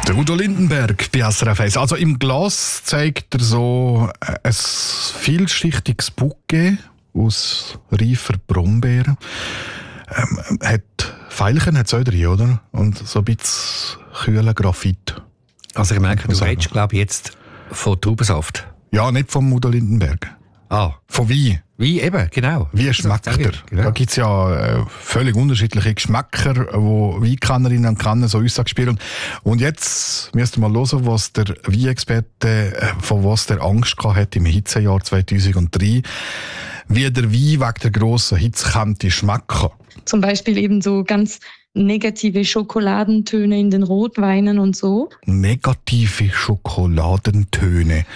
Der Udo Lindenberg bei SRF 1. Also im Glas zeigt er so ein vielschichtiges Bouquet aus reifer Brombeeren. Hat Veilchen hat es auch drin, oder? Und so ein bisschen kühlen Graphit. Also ich merke, du redest, glaube ich, jetzt von Traubensaft. Ja, nicht vom Udo Lindenberg. Von Wein. Wein eben, genau. Wie schmeckt er? Genau. Da gibt es ja völlig unterschiedliche Geschmäcker, wo Weinkennerinnen und Kenner so Aussagen spielen. Und jetzt müsst ihr mal hören, was der Weinexperte, von was der Angst hatte im Hitzejahr 2003, wie der Wein wegen der grossen Hitze könnte schmecken. Zum Beispiel eben so ganz negative Schokoladentöne in den Rotweinen und so. Negative Schokoladentöne.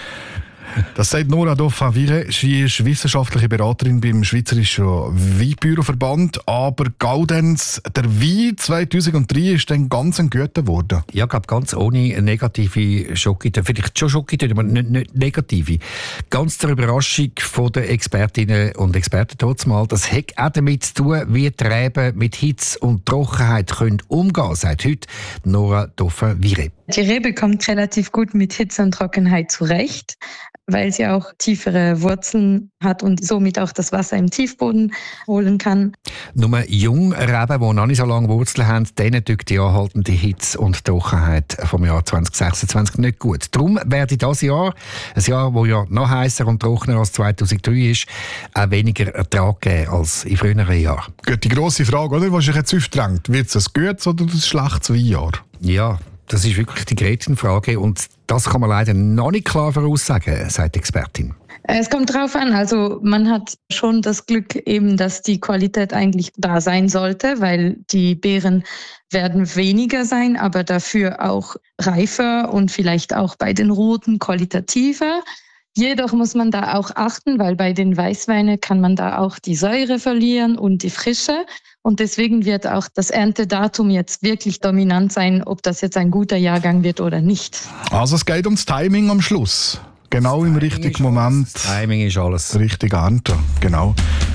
Das sagt Nora Dauphin-Vire. Sie ist wissenschaftliche Beraterin beim Schweizerischen Weinbüroverband. Aber Gaudenz, der Wein 2003 ist dann ganz ein guter geworden. Ja, ich glaube, ganz ohne negative Schokitöne. Vielleicht schon Schokitöne, aber nicht negative. Ganz zur Überraschung der Expertinnen und Experten trotz mal. Das hat auch damit zu tun, wie die Reben mit Hitze und Trockenheit können umgehen können, sagt heute Nora Dauphin-Vire. Die Rebe kommt relativ gut mit Hitze und Trockenheit zurecht, weil sie auch tiefere Wurzeln hat und somit auch das Wasser im Tiefboden holen kann. Nur Jungreben, die noch nicht so lange Wurzeln haben, denen tut die anhaltende Hitze und Trockenheit vom Jahr 2026 nicht gut. Darum werde dieses Jahr, ein Jahr, das ja noch heißer und trockener als 2003 ist, auch weniger Ertrag geben als in früheren Jahren. Gut, die grosse Frage, oder, was sich jetzt aufdrängt, wird es ein gutes oder ein schlechtes Weinjahr? Ja, das ist wirklich die Gretchenfrage und das kann man leider noch nicht klar voraussagen, sagt die Expertin. Es kommt drauf an, also man hat schon das Glück eben, dass die Qualität eigentlich da sein sollte, weil die Beeren werden weniger sein, aber dafür auch reifer und vielleicht auch bei den Roten qualitativer. Jedoch muss man da auch achten, weil bei den Weißweinen kann man da auch die Säure verlieren und die Frische. Und deswegen wird auch das Erntedatum jetzt wirklich dominant sein, ob das jetzt ein guter Jahrgang wird oder nicht. Also es geht ums Timing am Schluss. Genau im richtigen Moment. Timing ist alles. Richtig ernten, genau.